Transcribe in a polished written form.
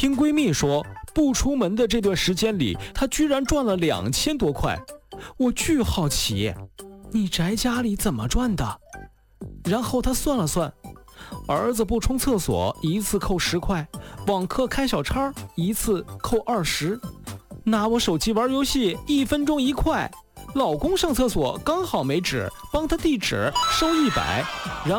听闺蜜说，不出门的这段时间里，她居然赚了2000多块。我巨好奇，你宅家里怎么赚的？然后她算了算，儿子不冲厕所一次扣10块，网课开小差一次扣20，拿我手机玩游戏1分钟1块，老公上厕所刚好没纸，帮他递纸收100，然